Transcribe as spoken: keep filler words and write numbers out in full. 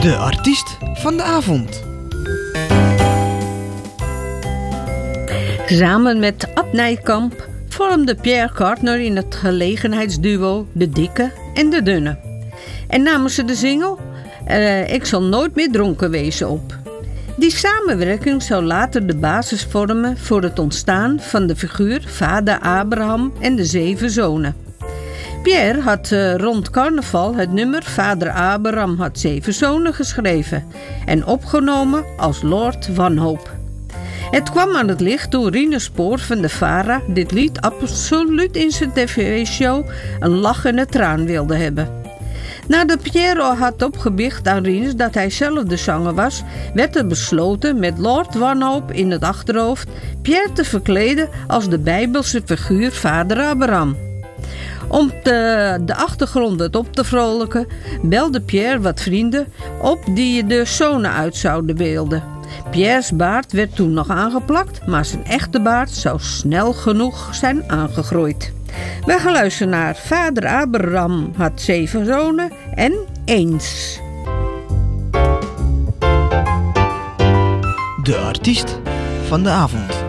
De artiest van de avond. Samen met Ad Nijkamp vormde Pierre Cardin in het gelegenheidsduo De Dikke en De Dunne. En namen ze de single uh, Ik zal nooit meer dronken wezen op. Die samenwerking zou later de basis vormen voor het ontstaan van de figuur Vader Abraham en de zeven zonen. Pierre had uh, rond carnaval het nummer Vader Abraham had zeven zonen geschreven en opgenomen als Lord Wanhoop. Het kwam aan het licht toen Rinus Spoor van de VARA dit lied absoluut in zijn tv-show een lach en een traan wilde hebben. Nadat Pierre al had opgebiecht aan Rinus dat hij zelf de zanger was, werd er besloten met Lord Wanhoop in het achterhoofd Pierre te verkleden als de Bijbelse figuur Vader Abraham. Om de, de achtergrond wat op te vrolijken, belde Pierre wat vrienden op die de zonen uit zouden beelden. Pierre's baard werd toen nog aangeplakt, maar zijn echte baard zou snel genoeg zijn aangegroeid. We gaan luisteren naar Vader Abraham had zeven zonen en eens. De artiest van de avond.